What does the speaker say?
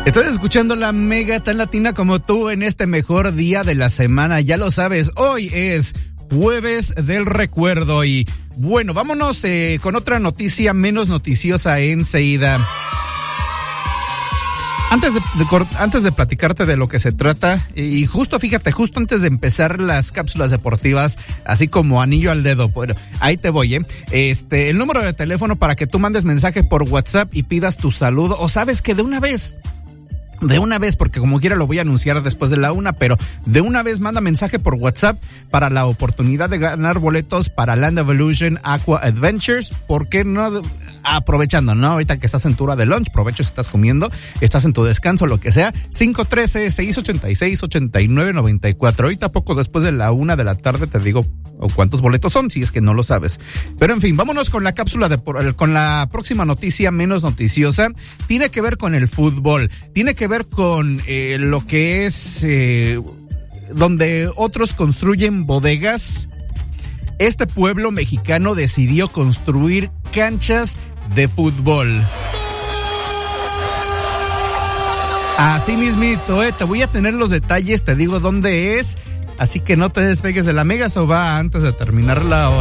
Estás escuchando la Mega tan latina como tú en este mejor día de la semana. Ya lo sabes, hoy es Jueves del Recuerdo y bueno, vámonos con otra noticia menos noticiosa enseguida. Antes de platicarte de lo que se trata, y justo antes de empezar las cápsulas deportivas, así como anillo al dedo, bueno, ahí te voy, el número de teléfono para que tú mandes mensaje por WhatsApp y pidas tu saludo, o sabes que de una vez, porque como quiera lo voy a anunciar después de la 1, pero de una vez manda mensaje por WhatsApp para la oportunidad de ganar boletos para Land Evolution Aqua Adventures. ¿Por qué no? Aprovechando, ¿no? Ahorita que estás en tu hora de lunch, provecho si estás comiendo, estás en tu descanso, lo que sea. 513-686-8994. Ahorita poco después de la 1 de la tarde te digo cuántos boletos son, si es que no lo sabes. Pero en fin, vámonos con la cápsula con la próxima noticia menos noticiosa. Tiene que ver con el fútbol. Tiene que ver con lo que es donde otros construyen bodegas. Este pueblo mexicano decidió construir canchas de fútbol. Así mismito, te voy a tener los detalles, te digo dónde es, así que no te despegues de la Mega, eso va antes de terminar la hora.